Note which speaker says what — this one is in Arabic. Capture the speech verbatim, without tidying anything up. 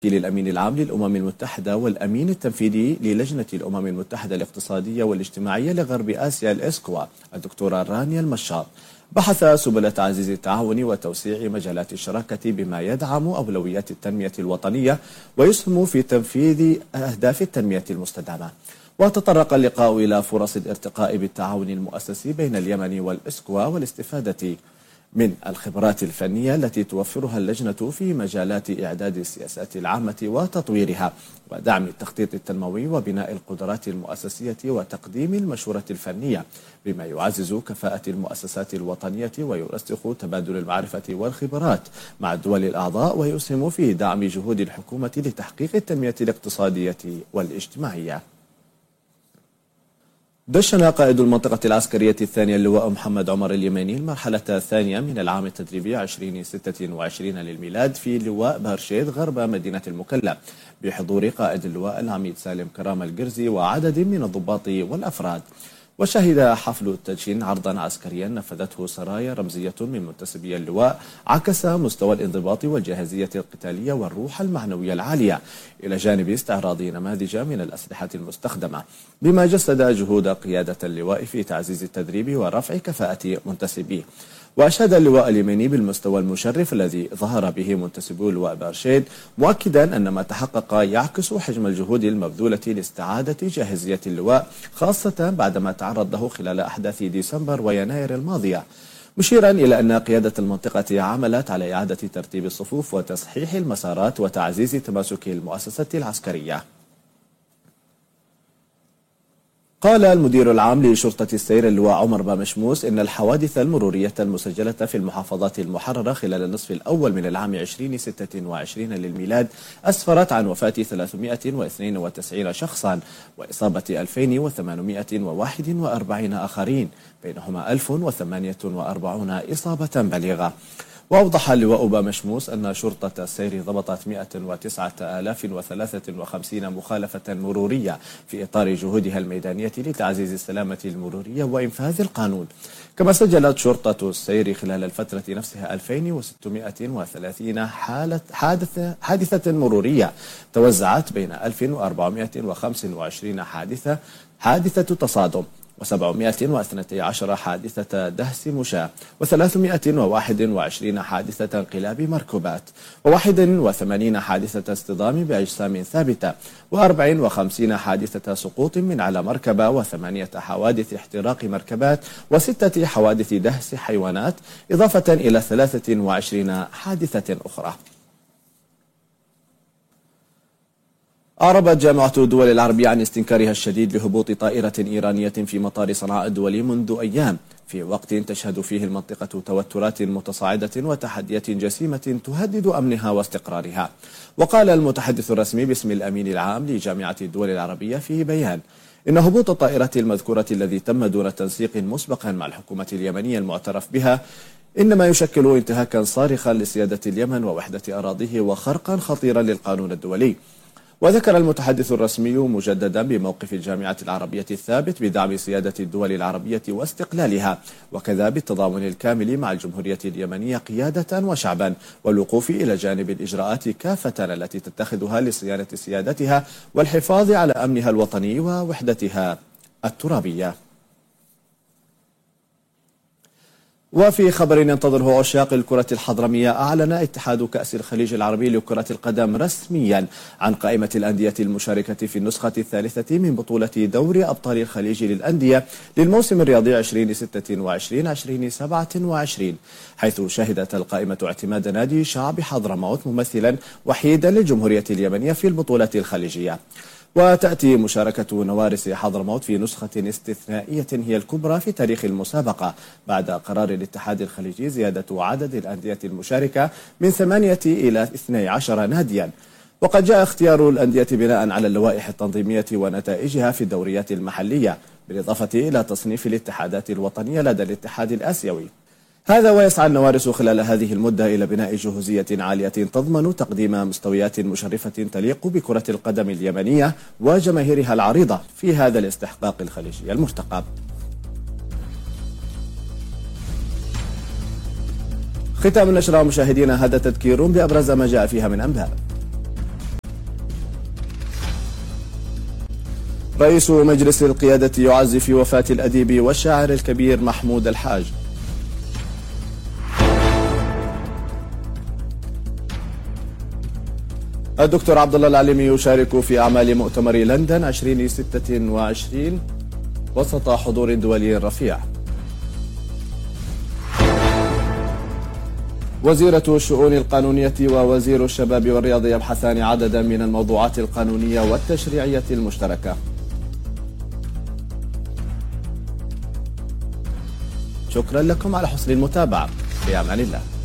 Speaker 1: الأمين العام للأمم المتحدة والأمين التنفيذي للجنة الأمم المتحدة الاقتصادية والاجتماعية لغرب آسيا الإسكوا الدكتورة رانيا المشاط بحث سبل تعزيز التعاون وتوسيع مجالات الشراكة بما يدعم أولويات التنمية الوطنية ويسهم في تنفيذ أهداف التنمية المستدامة. وتطرق اللقاء إلى فرص الارتقاء بالتعاون المؤسسي بين اليمن والإسكوا والاستفادة من الخبرات الفنية التي توفرها اللجنة في مجالات إعداد السياسات العامة وتطويرها ودعم التخطيط التنموي وبناء القدرات المؤسسية وتقديم المشورة الفنية بما يعزز كفاءة المؤسسات الوطنية ويرسخ تبادل المعرفة والخبرات مع الدول الأعضاء ويسهم في دعم جهود الحكومة لتحقيق التنمية الاقتصادية والاجتماعية. دشن قائد المنطقة العسكرية الثانية اللواء محمد عمر اليماني المرحلة الثانية من العام التدريبي ألفين وستة وعشرين للميلاد في لواء بارشيد غرب مدينة المكلا بحضور قائد اللواء العميد سالم كرام القرزي وعدد من الضباط والأفراد. وشهد حفل التدشين عرضا عسكريا نفذته سرايا رمزية من منتسبي اللواء عكس مستوى الانضباط والجاهزية القتالية والروح المعنوية العالية إلى جانب استعراض نماذج من الأسلحة المستخدمة بما جسد جهود قيادة اللواء في تعزيز التدريب ورفع كفاءة منتسبيه. وأشاد اللواء اليمني بالمستوى المشرف الذي ظهر به منتسبو اللواء بارشيد مؤكدا أن ما تحقق يعكس حجم الجهود المبذولة لاستعادة جاهزية اللواء خاصة بعدما تعرض له خلال أحداث ديسمبر ويناير الماضية، مشيرا إلى أن قيادة المنطقة عملت على إعادة ترتيب الصفوف وتصحيح المسارات وتعزيز تماسك المؤسسة العسكرية. قال المدير العام لشرطة السير اللواء عمر بامشموس إن الحوادث المرورية المسجلة في المحافظات المحررة خلال النصف الأول من العام ألفين وستة وعشرين للميلاد أسفرت عن وفاة ثلاثمائة واثنين وتسعين شخصا وإصابة ألفين وثمانمائة وواحد وأربعين آخرين بينهما ألف وثمانية وأربعين إصابة بليغة. وأوضح اللواء بامشموس أن شرطة السير ضبطت مائة وتسعة آلاف وثلاثة وخمسين مخالفة مرورية في إطار جهودها الميدانية لتعزيز السلامة المرورية وإنفاذ القانون. كما سجلت شرطة السير خلال الفترة نفسها ألفين وستمائة وثلاثين حالة حادثة, حادثة مرورية توزعت بين ألف وأربعمائة وخمسة وعشرين حادثة حادثة تصادم وسبعمائة واثنتي عشرة حادثة دهس مشاة وثلاثمائة وواحد وعشرين حادثة انقلاب مركبات وواحد وثمانين حادثة اصطدام بأجسام ثابتة وأربع وخمسين حادثة سقوط من على مركبة وثمانية حوادث احتراق مركبات وستة حوادث دهس حيوانات إضافة إلى ثلاثة وعشرين حادثة أخرى. أعربت جامعة الدول العربية عن استنكارها الشديد لهبوط طائرة إيرانية في مطار صنعاء الدولي منذ أيام في وقت تشهد فيه المنطقة توترات متصاعدة وتحديات جسيمة تهدد أمنها واستقرارها. وقال المتحدث الرسمي باسم الأمين العام لجامعة الدول العربية في بيان إن هبوط الطائرة المذكورة الذي تم دون تنسيق مسبق مع الحكومة اليمنية المعترف بها إنما يشكل انتهاكا صارخا لسيادة اليمن ووحدة أراضيه وخرقا خطيرا للقانون الدولي. وذكر المتحدث الرسمي مجددا بموقف الجامعة العربية الثابت بدعم سيادة الدول العربية واستقلالها وكذا بالتضامن الكامل مع الجمهورية اليمنية قيادة وشعبا والوقوف إلى جانب الإجراءات كافة التي تتخذها لصيانة سيادتها والحفاظ على أمنها الوطني ووحدتها الترابية. وفي خبر ينتظره عشاق الكرة الحضرمية، أعلن اتحاد كأس الخليج العربي لكرة القدم رسميا عن قائمة الأندية المشاركة في النسخة الثالثة من بطولة دوري أبطال الخليج للأندية للموسم الرياضي ألفين وستة وعشرين ألفين وسبعة وعشرين، حيث شهدت القائمة اعتماد نادي شعب حضرموت ممثلا وحيدا للجمهورية اليمنية في البطولة الخليجية. وتأتي مشاركة نوارس حضرموت في نسخة استثنائية هي الكبرى في تاريخ المسابقة بعد قرار الاتحاد الخليجي زيادة عدد الأندية المشاركة من ثمانية إلى اثني عشر ناديا. وقد جاء اختيار الأندية بناء على اللوائح التنظيمية ونتائجها في الدوريات المحلية بالإضافة إلى تصنيف الاتحادات الوطنية لدى الاتحاد الآسيوي. هذا ويسعى النوارس خلال هذه المدة إلى بناء جهوزية عالية تضمن تقديم مستويات مشرفة تليق بكرة القدم اليمنية وجماهيرها العريضة في هذا الاستحقاق الخليجي المرتقب. ختام النشرة مشاهدينا، هذا تذكير بأبرز ما جاء فيها من أنباء. رئيس مجلس القيادة يعزي في وفاة الأديب والشاعر الكبير محمود الحاج. الدكتور عبد الله العليمي يشارك في أعمال مؤتمر لندن ألفين وستة وعشرين وسط حضور دولي رفيع. وزيرة الشؤون القانونية ووزير الشباب والرياضة يبحثان عددا من الموضوعات القانونية والتشريعية المشتركة. شكرا لكم على حسن المتابعة. في أمان الله.